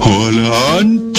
ولعنت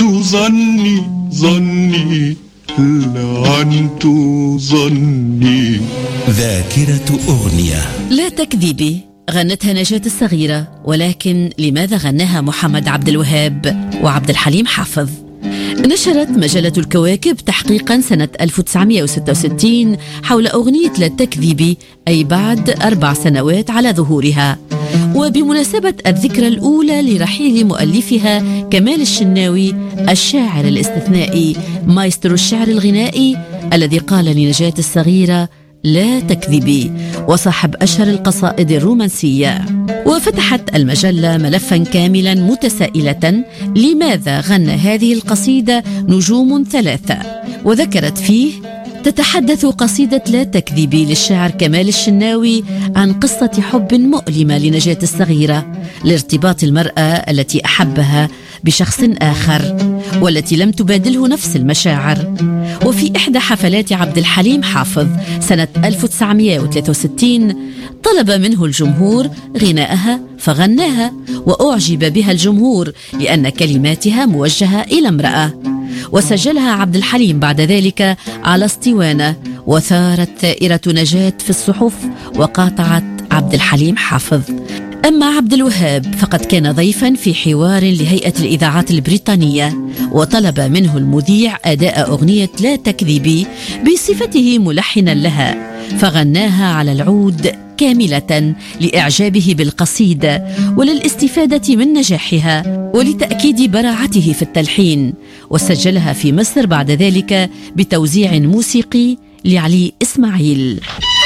ظني لعنت ظني. ذاكرة أغنية. لا تكذبي غنتها نجاة الصغيرة، ولكن لماذا غناها محمد عبد الوهاب وعبد الحليم حافظ؟ نشرت مجلة الكواكب تحقيقا سنة 1966 حول أغنية لا تكذبي، أي بعد 4 سنوات على ظهورها، وبمناسبة الذكرى الأولى لرحيل مؤلفها كمال الشناوي الشاعر الاستثنائي مايسترو الشعر الغنائي الذي قال لنجاة الصغيرة لا تكذبي، وصاحب أشهر القصائد الرومانسية. وفتحت المجلة ملفا كاملا متسائلة لماذا غنى هذه القصيدة نجوم 3، وذكرت فيه: تتحدث قصيدة لا تكذبي للشاعر كمال الشناوي عن قصة حب مؤلمة لنجاة الصغيرة لارتباط المرأة التي أحبها بشخص آخر والتي لم تبادله نفس المشاعر. وفي إحدى حفلات عبد الحليم حافظ سنة 1963 طلب منه الجمهور غناءها فغناها، وأعجب بها الجمهور لأن كلماتها موجهة إلى امرأة، وسجلها عبد الحليم بعد ذلك على اسطوانة، وثارت ثائرة نجاة في الصحف وقاطعت عبد الحليم حافظ. أما عبد الوهاب فقد كان ضيفا في حوار لهيئة الإذاعات البريطانية، وطلب منه المذيع أداء أغنية لا تكذبي بصفته ملحنا لها، فغناها على العود كاملة لإعجابه بالقصيدة وللاستفادة من نجاحها ولتأكيد براعته في التلحين، وسجلها في مصر بعد ذلك بتوزيع موسيقي لعلي إسماعيل.